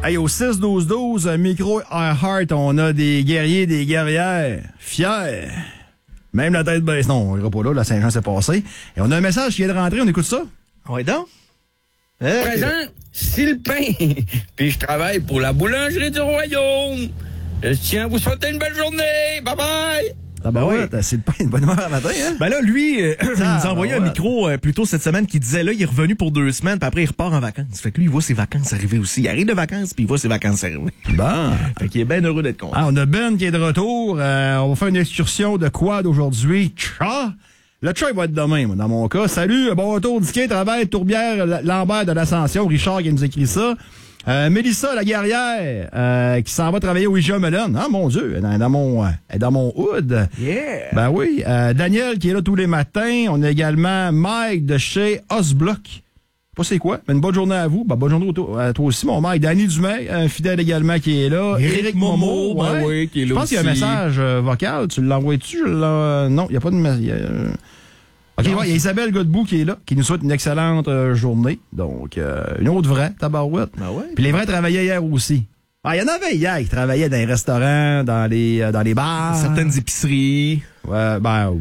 Hey, au 6-12-12, micro iHeart, on a des guerriers, des guerrières, fiers. Même la tête baisse. Non, on ira pas là, la Saint-Jean s'est passé. Et on a un message qui vient de rentrer, on écoute ça? Oui, donc. Présent, Sylvain. Puis je travaille pour la boulangerie du Royaume. Je tiens à vous souhaiter une belle journée. Bye bye. Ah ben ouais, c'est le pain, une bonne humeur à matin, hein? Ben là, lui, il nous a envoyé un micro plus tôt cette semaine qui disait, là, il est revenu pour 2 semaines, puis après, il repart en vacances. Fait que lui, il voit ses vacances arriver aussi. Il arrive de vacances, puis il voit ses vacances arriver. Bon. Fait qu'il est bien heureux d'être content. Ah, on a Ben qui est de retour. On va faire une excursion de quad aujourd'hui. Tcha! Le tcha, il va être demain, moi, dans mon cas. Salut, bon retour du quai, travail, Tourbière, Lambert de l'Ascension. Richard qui nous écrit ça. Mélissa, la guerrière, qui s'en va travailler au IGA Melon. Ah, mon Dieu, elle est dans mon hood. Yeah! Ben oui. Daniel, qui est là tous les matins. On a également Mike de chez Osblock. Je sais pas c'est quoi, mais une bonne journée à vous. Ben, bonne journée à toi aussi, mon Mike. Danny Dumais, un fidèle également qui est là. Éric Momo, ben oui, qui est là. Je pense qu'il y a un message vocal. Tu l'envoies-tu? Non, il n'y a pas de message. OK, ouais, il y a Isabelle Godbout qui est là, qui nous souhaite une excellente journée. Donc, une autre vraie, tabarouette. Ben ouais. Puis les vrais travaillaient hier aussi. Ah, il y en avait hier qui travaillaient dans les restaurants, dans les bars. Certaines épiceries. Ouais,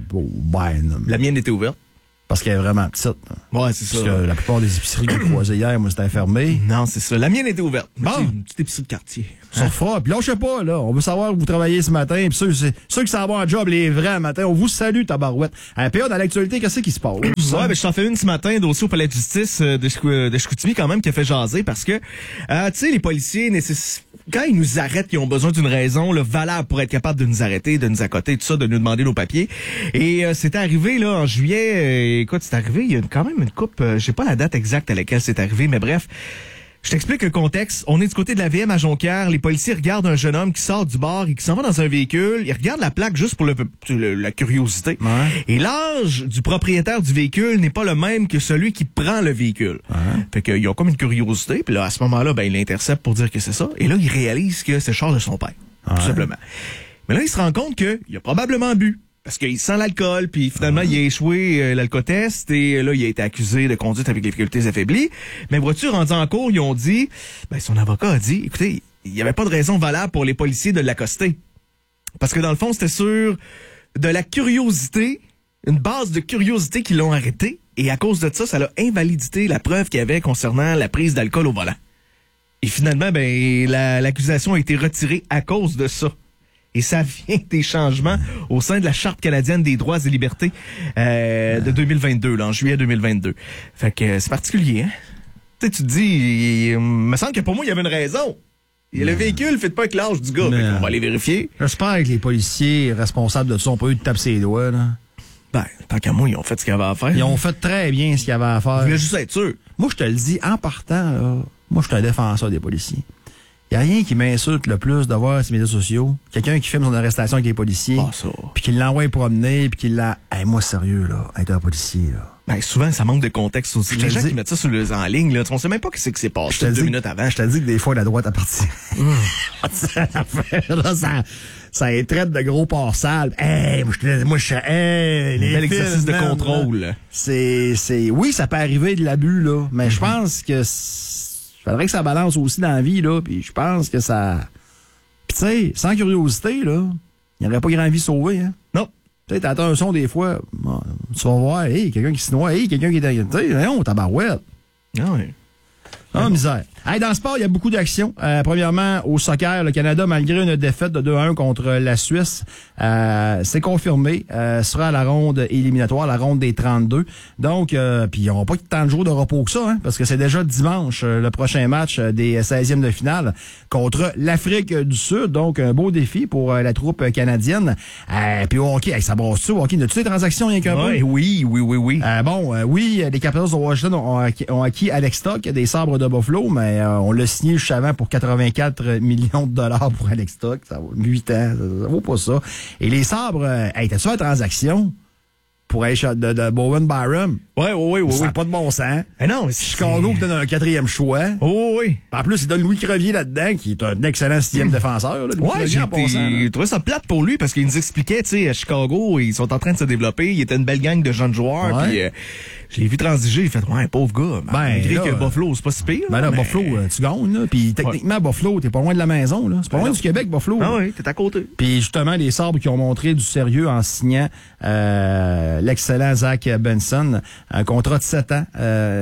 non. La mienne était ouverte. Parce qu'elle est vraiment petite. Ouais, c'est ça. Parce que la plupart des épiceries que j'ai croisées hier, moi, c'était fermé. Non, c'est ça. La mienne était ouverte. Bon. Une petite épicerie de quartier. Ça fera. Puis là, je sais pas, là. On veut savoir où vous travaillez ce matin. Puis ceux qui savent un job, les vrais matin, on vous salue, tabarouette. PA, dans l'actualité, qu'est-ce qui se passe? Ouais, ben, je t'en fais une ce matin, dossier au palais de justice de Chicoutimi, quand même, qui a fait jaser parce que, tu sais, les policiers quand ils nous arrêtent, ils ont besoin d'une raison, là, valable pour être capable de nous arrêter, de nous accoter, tout ça, de nous demander nos papiers. Et c'était arrivé, là, en juillet, écoute, c'est arrivé, il y a quand même une coupe, je sais pas la date exacte à laquelle c'est arrivé, mais bref. Je t'explique le contexte. On est du côté de la VM à Jonquière. Les policiers regardent un jeune homme qui sort du bar et qui s'en va dans un véhicule. Ils regardent la plaque juste pour la curiosité. Ouais. Et l'âge du propriétaire du véhicule n'est pas le même que celui qui prend le véhicule. Ouais. Fait qu'ils ont comme une curiosité. Puis là, à ce moment-là, ben, il l'intercepte pour dire que c'est ça. Et là, il réalise que c'est le char de son père. Ouais. Tout simplement. Mais là, il se rend compte qu'il a probablement bu. Parce qu'il sent l'alcool, puis finalement, il a échoué l'alcotest, et là, il a été accusé de conduite avec les facultés affaiblies. Mais vois-tu, rendu en cours, ils ont dit, ben, son avocat a dit, écoutez, il n'y avait pas de raison valable pour les policiers de l'accoster. Parce que dans le fond, c'était sur de la curiosité, une base de curiosité qu'ils l'ont arrêté, et à cause de ça, ça a invalidé la preuve qu'il y avait concernant la prise d'alcool au volant. Et finalement, ben, l'accusation a été retirée à cause de ça. Et ça vient des changements au sein de la Charte canadienne des droits et libertés de 2022, là, en juillet 2022. Fait que c'est particulier, hein? Tu te dis, il me semble que pour moi, il y avait une raison. Et le véhicule ne fait pas avec l'âge du gars. On va aller vérifier. J'espère que les policiers responsables de ça n'ont pas eu de taper ses doigts, là. Ben, tant qu'à moi, ils ont fait ce qu'ils avaient à faire. Ils ont fait très bien ce qu'ils avaient à faire. Je voulais juste être sûr. Moi, je te le dis, en partant, là, moi, je suis un défenseur des policiers. Il n'y a rien qui m'insulte le plus de voir ces médias sociaux. Quelqu'un qui filme son arrestation avec les policiers. Ah, ça. Puis qui l'envoie promener, puis qui l'a... Hey, moi, sérieux, là, être un policier, là. Ben, souvent, ça manque de contexte aussi. Les gens qui mettent ça en ligne, là, on sait même pas ce qui s'est passé 2 minutes avant. Je te dis que des fois, la droite appartient. Ça les traite de gros port-sales. Hey, moi, je hey, les bel exercice de contrôle. Là, oui, ça peut arriver de l'abus, là. Mais je pense que faudrait que ça balance aussi dans la vie, là. Puis je pense que ça... Puis tu sais, sans curiosité, là, il n'y aurait pas grand vie sauvée, hein. Non. Tu sais, t'attends un son des fois, bon, tu vas voir, hey, quelqu'un qui se noie, hey, quelqu'un qui est... Tu sais, non, tabarouette. Ah oui. Ah, misère. Hey, dans le sport, il y a beaucoup d'actions. Premièrement, au soccer, le Canada, malgré une défaite de 2-1 contre la Suisse, c'est confirmé, sera à la ronde éliminatoire, la ronde des 32. Donc, puis ils n'auront pas tant de jours de repos que ça, hein, parce que c'est déjà dimanche, le prochain match des 16e de finale contre l'Afrique du Sud. Donc, un beau défi pour la troupe canadienne. Puis au hockey, hey, ça brasse-tu au hockey? N'as-tu des transactions rien qu'un peu? Oui. Oui, les Capitals de Washington ont acquis Alex Stock, des Sabres de Buffalo, mais on l'a signé juste avant pour 84 millions de dollars pour Alex Stock. Ça vaut 8 ans, ça vaut pas ça. Et les Sabres, t'as-tu fait la transaction pour aller de Bowen Byram? Oui. Ça n'a pas de bon sens. Non, Chicago qui donne un 4e choix. Oui. En plus, il donne Louis Crevier là-dedans, qui est un excellent 6e défenseur. Là, j'ai trouvé ça plate pour lui parce qu'il nous expliquait, tu sais, à Chicago, ils sont en train de se développer. Il était une belle gang de jeunes joueurs. Ouais. J'ai vu transiger, j'ai fait, ouais, pauvre gars. Malgré là, que Buffalo, c'est pas si pire. Ben là, mais... Buffalo, tu gagnes, là. Puis techniquement, Buffalo, t'es pas loin de la maison, là. C'est pas loin du Québec, Buffalo. Ah oui, t'es à côté. Puis justement, les Sabres qui ont montré du sérieux en signant l'excellent Zach Benson, un contrat de 7 ans,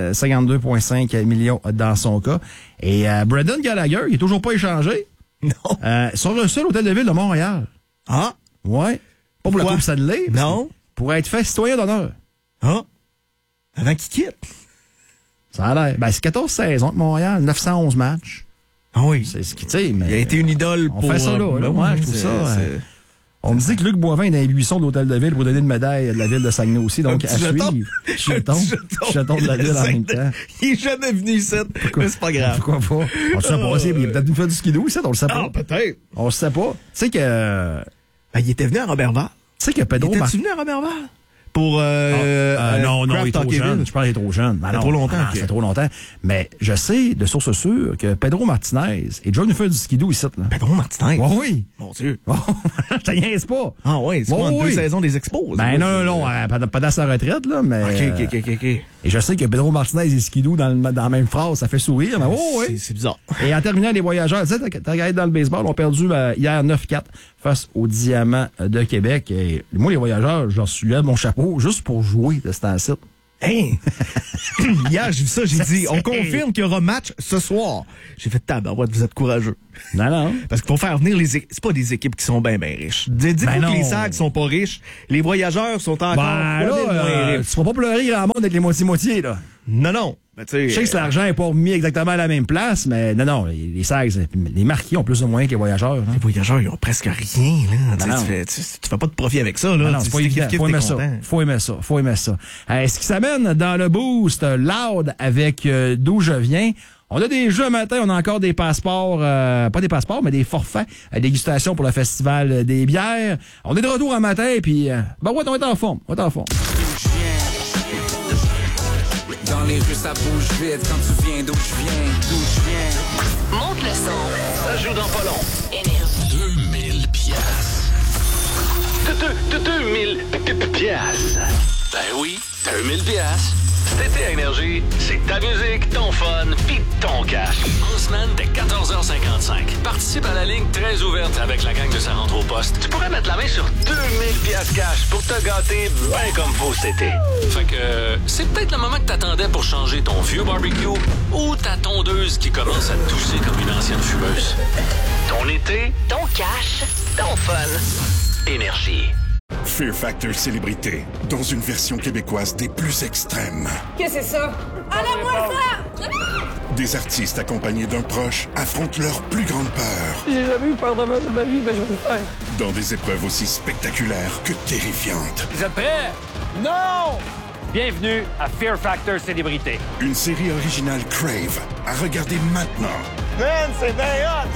52,5 millions dans son cas. Et Brendan Gallagher, il est toujours pas échangé. Non. Sur le seul hôtel de ville de Montréal. Ah? Ouais. Pas pour la Coupe Stanley. Non. Pour être fait citoyen d'honneur. Ah? Avant qu'il quitte. Ça a l'air. Ben, c'est 14 saisons de Montréal, 911 matchs. Ah oui. C'est ce qui, tu sais, mais. Il a été une idole on pour... fait ça là. Ouais, je trouve ça. On me dit que Luc Boivin est dans les buissons de l'hôtel de ville pour donner une médaille de la ville de Saguenay aussi. Donc, à suivre. Jeton de la ville en même temps. Il est jamais venu ici. Mais c'est pas grave. Pourquoi pas? On le sait pas. Il est peut-être venu faire du skidoo ici, on le sait pas. Ah, peut-être. On le sait pas. Tu sais que. Il était venu à Robertval. Tu sais que Pedro. Était-tu venu à Robertval? Pour non, il est trop jeune. Je pense qu'il est trop jeune. C'est trop longtemps. Ça fait trop longtemps. Mais je sais de source sûre que Pedro Martinez est déjà venu faire du skidoo ici. Là. Pedro Martinez? Oui. Mon Dieu. Je te niaise pas. Ah oui, c'est quoi, deux saisons des expos? Ben non, pas dans sa retraite, là, mais... OK. Et je sais que Pedro Martinez et skidoo dans la même phrase, ça fait sourire, mais oui. C'est bizarre. Et en terminant, les voyageurs, tu sais, t'as regardé dans le baseball, ont perdu hier 9-4 face aux Diamants de Québec. Et moi, les voyageurs, je leur soulève mon chapeau juste pour jouer de ce temps-ci. Hey! Hier, j'ai vu ça, j'ai dit, on confirme qu'il y aura match ce soir. J'ai fait tabarouette, vous êtes courageux. Non. Parce qu'il faut faire venir les équipes. C'est pas des équipes qui sont bien riches. Dites-vous que les Sags sont pas riches. Les voyageurs sont encore moins riches. Tu vas pas pleurer grand monde avec les moitiés-moitiés, là. Non. Ben, je sais que l'argent n'est pas mis exactement à la même place, mais non, les Sags, les marquis ont plus de moyens que les voyageurs. Hein. Les voyageurs, ils ont presque rien, là. Tu fais pas de profit avec ça, là. Non, c'est pas évident. Faut aimer ça. Ce qui s'amène dans le boost Loud avec D'où je viens. On a des jeux à matin, on a encore des passeports, pas des passeports, mais des forfaits à dégustation pour le festival des bières. On est de retour à matin, puis on est en forme. Dans les rues, ça bouge vite quand tu viens d'où je viens. Monte le son. Ça joue dans pas long. Énergie. 2000 piastres. 2000 piastres. Ben oui, 2000 piastres. Cet été à Énergie, c'est ta musique, ton fun, pis ton cash. En semaine, dès 14h55. Participe à la ligne très ouverte avec la gang de Sa rentre au poste. Tu pourrais mettre la main sur 2000 piastres cash pour te gâter bien comme faut cet été. Fait que c'est peut-être le moment que t'attendais pour changer ton vieux barbecue ou ta tondeuse qui commence à te tousser comme une ancienne fumeuse. Ton été, Ton cash. ton fun. Énergie. Fear Factor Célébrité, dans une version québécoise des plus extrêmes. Qu'est-ce que c'est ça? Enlève-moi ça! Des artistes accompagnés d'un proche affrontent leur plus grande peur. J'ai jamais eu peur de ma vie, mais je vais le faire. Dans des épreuves aussi spectaculaires que terrifiantes. Vous êtes prêts? Non! Bienvenue à Fear Factor Célébrité. Une série originale Crave, à regarder maintenant. Man, c'est bien hot!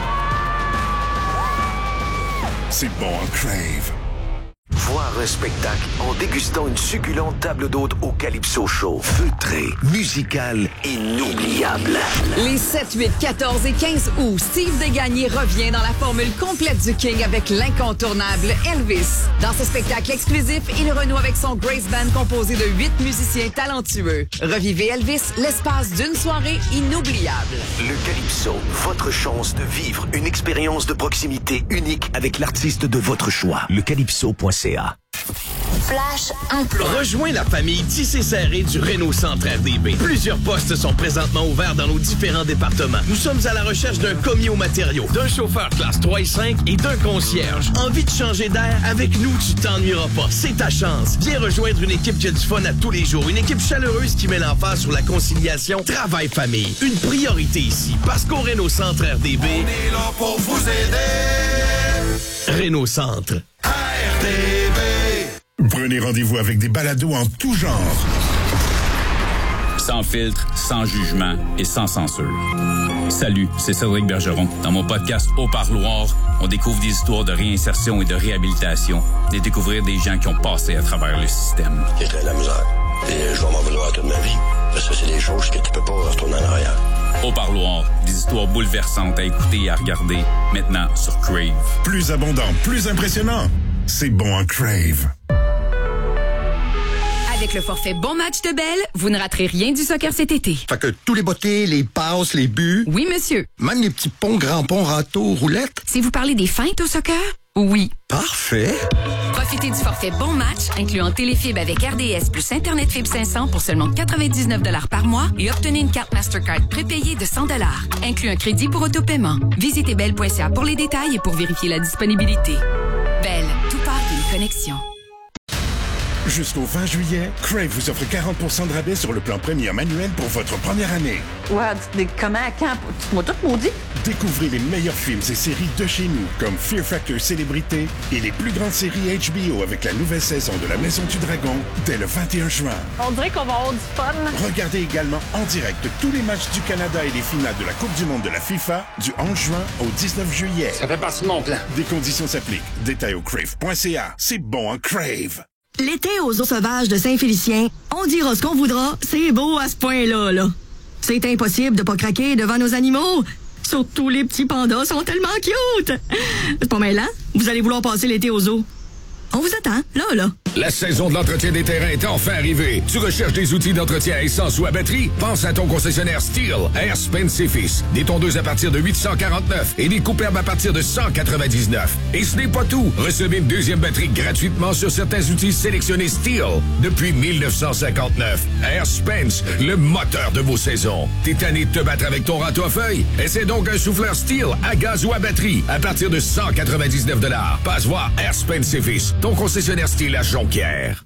C'est bon en Crave. Voir un spectacle en dégustant une succulente table d'hôte au Calypso Show. Feutré, musical, inoubliable. Les 7, 8, 14 et 15 août, Steve Desgagnés revient dans la formule complète du King avec l'incontournable Elvis. Dans ce spectacle exclusif, il renoue avec son Grace Band composé de 8 musiciens talentueux. Revivez Elvis, l'espace d'une soirée inoubliable. Le Calypso, votre chance de vivre une expérience de proximité unique avec l'artiste de votre choix. Lecalypso.ca. Flash emploi. Rejoins la famille Tissé Serré du Renault Centre RDB. Plusieurs postes sont présentement ouverts dans nos différents départements. Nous sommes à la recherche d'un commis aux matériaux, d'un chauffeur classe 3 et 5 et d'un concierge. Envie de changer d'air? Avec nous, tu t'ennuieras pas. C'est ta chance. Viens rejoindre une équipe qui a du fun à tous les jours. Une équipe chaleureuse qui met l'emphase sur la conciliation travail-famille. Une priorité ici, parce qu'au Renault Centre RDB, On est là pour vous aider. Renault Centre. RDB. Prenez rendez-vous avec des balados en tout genre. Sans filtre, sans jugement et sans censure. Salut, c'est Cédric Bergeron. Dans mon podcast Au Parloir, on découvre des histoires de réinsertion et de réhabilitation, de découvrir des gens qui ont passé à travers le système. J'ai très de la misère. Et je vais m'en vouloir toute ma vie. Parce que c'est des choses que tu peux pas retourner en arrière. Au Parloir, des histoires bouleversantes à écouter et à regarder, maintenant sur Crave. Plus abondant, plus impressionnant. C'est bon en Crave. Avec le forfait Bon Match de Bell, vous ne raterez rien du soccer cet été. Fait que tous les bottées, les passes, les buts... Oui, monsieur. Même les petits ponts, grands ponts, râteaux, roulettes... Si vous parlez des feintes au soccer, oui. Parfait. Profitez du forfait Bon Match, incluant téléfibre avec RDS plus Internet Fibre 500 pour seulement 99 $ par mois et obtenez une carte Mastercard prépayée de 100 $. Inclut un crédit pour autopaiement. Visitez bell.ca pour les détails et pour vérifier la disponibilité. Bell, tout part d'une connexion. Jusqu'au 20 juillet, Crave vous offre 40% de rabais sur le plan Premium annuel pour votre première année. Ouais, comment, quand? Tu m'as tout maudit? Découvrez les meilleurs films et séries de chez nous, comme Fear Factor Célébrité et les plus grandes séries HBO avec la nouvelle saison de La Maison du Dragon dès le 21 juin. On dirait qu'on va avoir du fun. Regardez également en direct tous les matchs du Canada et les finales de la Coupe du monde de la FIFA du 11 juin au 19 juillet. Ça fait partie de mon plan. Des conditions s'appliquent. Détails au crave.ca. C'est bon en Crave. L'été aux eaux sauvages de Saint-Félicien, on dira ce qu'on voudra, c'est beau à ce point-là, là. C'est impossible de pas craquer devant nos animaux. Surtout les petits pandas sont tellement cute. C'est pas mêlant? Vous allez vouloir passer l'été aux eaux. On vous attend, là. La saison de l'entretien des terrains est enfin arrivée. Tu recherches des outils d'entretien à essence ou à batterie? Pense à ton concessionnaire Steel, Air Spence & Fils. Des tondeuses à partir de 849 et des coupertes à partir de 199. Et ce n'est pas tout. Recevez une deuxième batterie gratuitement sur certains outils sélectionnés Steel depuis 1959. Air Spence, le moteur de vos saisons. T'es tanné de te battre avec ton râteau à feuilles? Essaie donc un souffleur Steel à gaz ou à batterie à partir de 199 $. Passe voir Air Spence & Fils, ton concessionnaire Steel à Jonquière.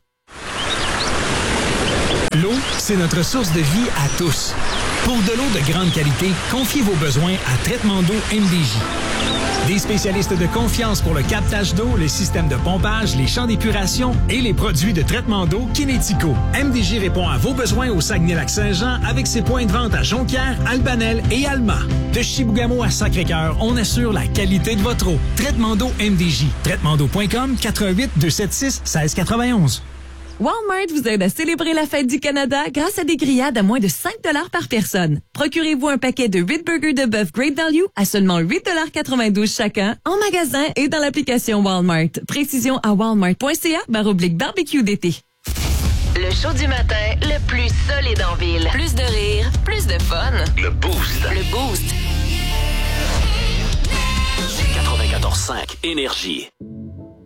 L'eau, c'est notre source de vie à tous. Pour de l'eau de grande qualité, confiez vos besoins à Traitement d'eau MDJ. Des spécialistes de confiance pour le captage d'eau, le système de pompage, les champs d'épuration et les produits de traitement d'eau Kinético. MDJ répond à vos besoins au Saguenay-Lac-Saint-Jean avec ses points de vente à Jonquière, Albanel et Alma. De Chibougamau à Sacré-Cœur, on assure la qualité de votre eau. Traitement d'eau MDJ. TraitementDeau.com 418-276-1691. Walmart vous aide à célébrer la fête du Canada grâce à des grillades à moins de 5 $ par personne. Procurez-vous un paquet de 8 burgers de bœuf Great Value à seulement 8,92 chacun en magasin et dans l'application Walmart. Précision à walmart.ca/barbecue d'été. Le show du matin le plus solide en ville. Plus de rire, plus de fun. Le Boost. Le Boost. 94.5 Énergie.